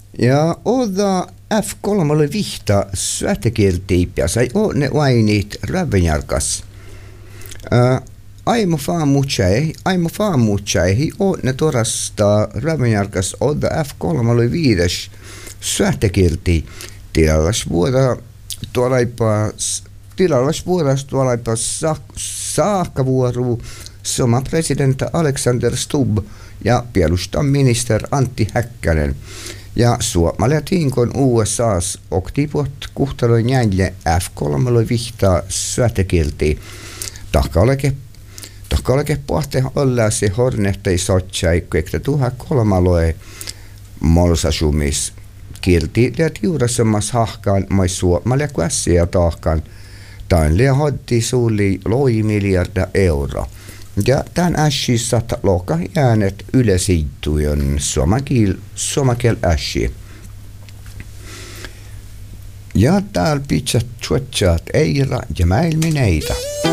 Ja oda F3 oli vihta syötekirtiippiä, sai ne vainit rävenjärkas. Aimo faamutsai, ne torasta rävenjärkas oda F3 oli viides syötekirti. Tilallas vuodas tuolaipa saakkavuoru sama presidentti Alexander Stubb ja puolustusministeri Antti Häkkänen. Ja suomalainen tiinkon USAs oktipuot kuhtaloin jäljelle F3 vihtaa syötekirti. Tahka oleke pohte olla se hornehtei sotsai, kuekta 3 molsasumis. Kirti liat juurasemmas hahkaan mai suomalainen kuassia tahkaan. Tämän liian hotti suuli loi miljardia euroa. Ja tämän ässissä loka äänet yleisiittujen suomakiel ässi. Ja täällä pitsat tsuetsat eira ja mäilmineitä.